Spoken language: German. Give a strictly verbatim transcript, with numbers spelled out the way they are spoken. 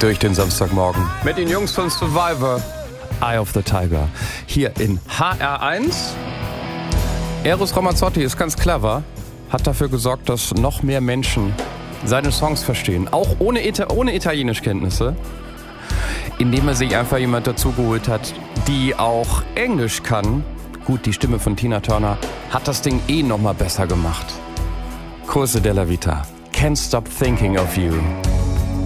durch den Samstagmorgen mit den Jungs von Survivor, Eye of the Tiger, hier in H R eins. Eros Ramazzotti ist ganz clever, hat dafür gesorgt, dass noch mehr Menschen seine Songs verstehen, auch ohne, Ita- ohne Italienischkenntnisse, indem er sich einfach jemand dazugeholt hat, die auch Englisch kann. Gut, die Stimme von Tina Turner hat das Ding eh nochmal besser gemacht. Corso della Vita, Can't Stop Thinking of You.